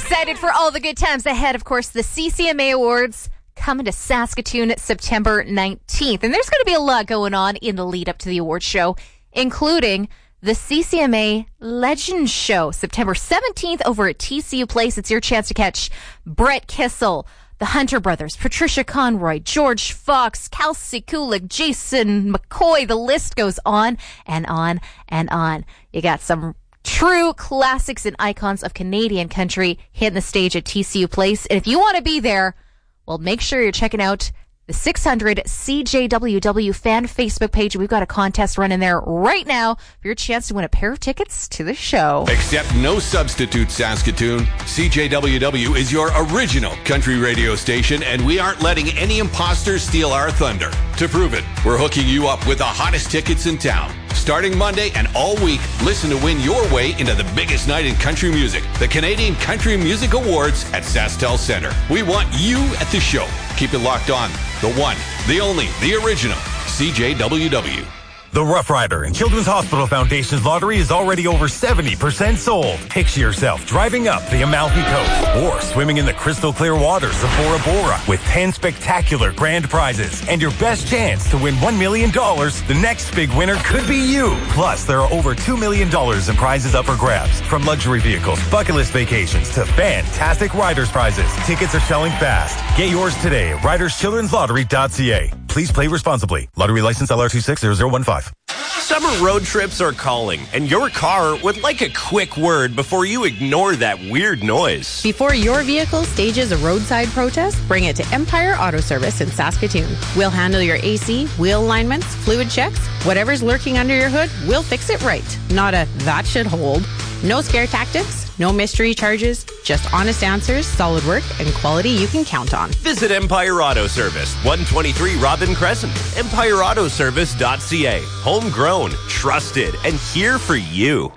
excited for all the good times ahead. Of course, the CCMA Awards coming to Saskatoon September 19th. And there's going to be a lot going on in the lead up to the awards show, including the CCMA Legends Show, September 17th over at TCU Place. It's your chance to catch Brett Kissel, the Hunter brothers, Patricia Conroy, George Fox, Kelsey Kulik, Jason McCoy. The list goes on and on and on. You got some true classics and icons of Canadian country hitting the stage at TCU Place. And if you want to be there, well, make sure you're checking out the 600 CJWW fan Facebook page. We've got a contest running there right now for your chance to win a pair of tickets to the show. Accept no substitute, Saskatoon. CJWW is your original country radio station, and we aren't letting any imposters steal our thunder. To prove it, we're hooking you up with the hottest tickets in town. Starting Monday and all week, listen to win your way into the biggest night in country music, the Canadian Country Music Awards at SaskTel Centre. We want you at the show. Keep it locked on. The one, the only, the original, CJWW. The Rough Rider and Children's Hospital Foundation's lottery is already over 70% sold. Picture yourself driving up the Amalfi Coast or swimming in the crystal clear waters of Bora Bora with 10 spectacular grand prizes. And your best chance to win $1 million, the next big winner could be you. Plus, there are over $2 million in prizes up for grabs. From luxury vehicles, bucket list vacations, to fantastic riders prizes. Tickets are selling fast. Get yours today at riderschildrenslottery.ca. Please play responsibly. Lottery license LR260015. Summer road trips are calling, and your car would like a quick word before you ignore that weird noise. Before your vehicle stages a roadside protest, bring it to Empire Auto Service in Saskatoon. We'll handle your AC, wheel alignments, fluid checks, whatever's lurking under your hood, we'll fix it right. Not a that should hold. No scare tactics, no mystery charges, just honest answers, solid work, and quality you can count on. Visit Empire Auto Service, 123 Robin Crescent, empireautoservice.ca. Homegrown, trusted, and here for you.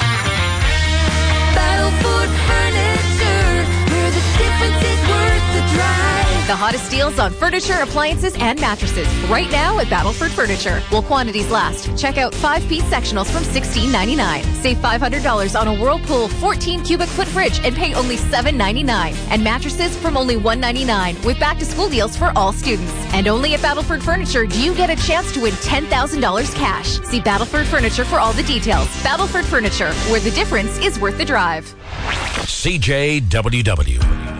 Battleford Furniture, where the difference is worth the drive. The hottest deals on furniture, appliances, and mattresses right now at Battleford Furniture. While quantities last, check out 5-piece sectionals from $16.99. Save $500 on a Whirlpool 14 cubic foot fridge and pay only $7.99. And mattresses from only $1.99 with back-to-school deals for all students. And only at Battleford Furniture do you get a chance to win $10,000 cash. See Battleford Furniture for all the details. Battleford Furniture, where the difference is worth the drive. CJWW.